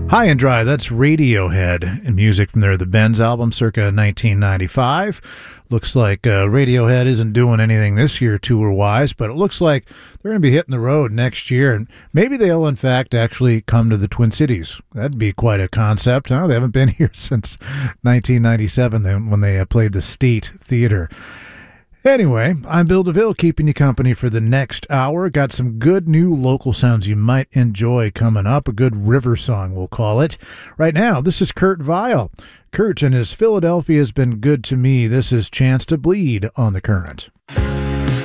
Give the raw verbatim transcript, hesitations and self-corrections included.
High and Dry, that's Radiohead, and music from their The Bends album circa nineteen ninety-five. Looks like uh, Radiohead isn't doing anything this year tour-wise, but it looks like they're going to be hitting the road next year, and maybe they'll, in fact, actually come to the Twin Cities. That'd be quite a concept, huh? They haven't been here since nineteen ninety-seven when they uh, played the State Theater. Anyway, I'm Bill DeVille, keeping you company for the next hour. Got some good new local sounds you might enjoy coming up. A good river song, we'll call it. Right now, this is Kurt Vile. Kurt and his Philadelphia's Been Good to Me. This is Chance to Bleed on The Current.